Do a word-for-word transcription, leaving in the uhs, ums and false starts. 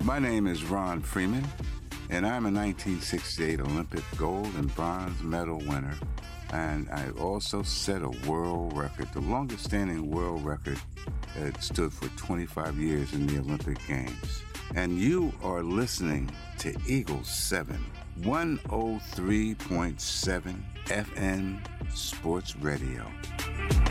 My name is Ron Freeman, and I'm a nineteen sixty-eight Olympic gold and bronze medal winner. And I also set a world record, the longest standing world record that stood for twenty-five years in the Olympic Games. And you are listening to Eagle seven, one oh three point seven F M Sports Radio.